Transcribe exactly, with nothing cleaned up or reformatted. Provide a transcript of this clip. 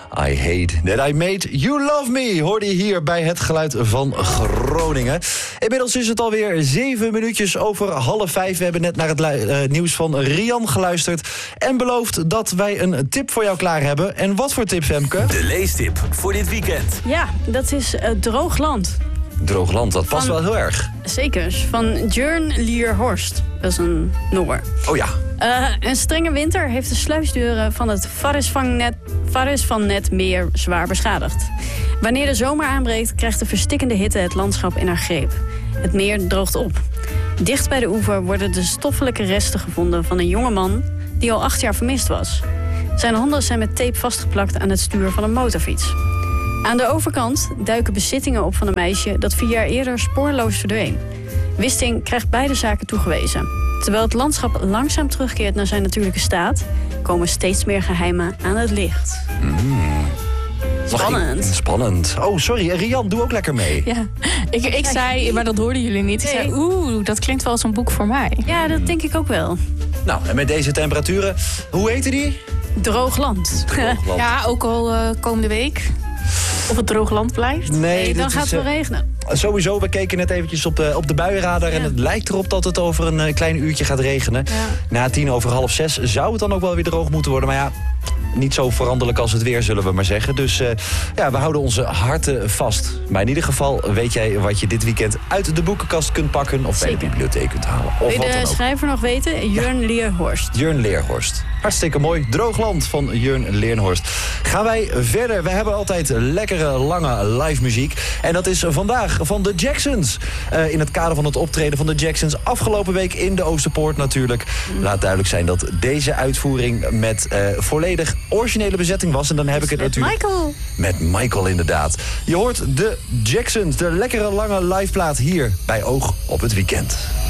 I hate that I made you love me. Hoorde je hier bij het geluid van Groningen. Inmiddels is het alweer zeven minuutjes over half vijf. We hebben net naar het lu- uh, nieuws van Rian geluisterd. En beloofd dat wij een tip voor jou klaar hebben. En wat voor tip, Femke? De leestip voor dit weekend. Ja, dat is uh, Droog Land. Droog Land, dat past Van- wel heel erg. Zeker, van Jørn Lier Horst. Dat is een Noor. Oh ja. Uh, een strenge winter heeft de sluisdeuren van het Varresvangnet, Varresvangnet-meer zwaar beschadigd. Wanneer de zomer aanbreekt, krijgt de verstikkende hitte het landschap in haar greep. Het meer droogt op. Dicht bij de oever worden de stoffelijke resten gevonden van een jonge man die al acht jaar vermist was. Zijn handen zijn met tape vastgeplakt aan het stuur van een motorfiets. Aan de overkant duiken bezittingen op van een meisje dat vier jaar eerder spoorloos verdween. Wisting krijgt beide zaken toegewezen. Terwijl het landschap langzaam terugkeert naar zijn natuurlijke staat, komen steeds meer geheimen aan het licht. Mm. Spannend. Spannend. Oh, sorry. Rian, doe ook lekker mee. Ja, ik, ik zei, maar dat hoorden jullie niet. Ik zei, oeh, dat klinkt wel als een boek voor mij. Ja, dat denk ik ook wel. Nou, en met deze temperaturen, hoe heette die? Droog Land. Droog Land. Ja, ook al uh, komende week. Of het droog land blijft. Nee, Nee, dit dan is, gaat het wel eh, regenen. Sowieso, we keken net eventjes op de, op de buienradar... Ja. en het lijkt erop dat het over een uh, klein uurtje gaat regenen. Ja. Na tien over half zes zou het dan ook wel weer droog moeten worden. Maar ja, niet zo veranderlijk als het weer, zullen we maar zeggen. Dus uh, ja, we houden onze harten vast. Maar in ieder geval weet jij wat je dit weekend uit de boekenkast kunt pakken... of bij de Zeker. bibliotheek kunt halen. Of Wil je wat dan de ook. schrijver nog weten? Jørn Lier Horst. Jørn Leerhorst. Hartstikke mooi. Droog Land van Jørn Leerhorst. Gaan wij verder. We hebben altijd lekkere, lange live muziek. En dat is vandaag van de Jacksons. Uh, in het kader van het optreden van de Jacksons afgelopen week in de Oosterpoort natuurlijk. Laat duidelijk zijn dat deze uitvoering met uh, volledig originele bezetting was. En dan heb ik het Met natuurlijk... Michael. Met Michael inderdaad. Je hoort de Jacksons, de lekkere lange liveplaat hier bij Oog op het Weekend.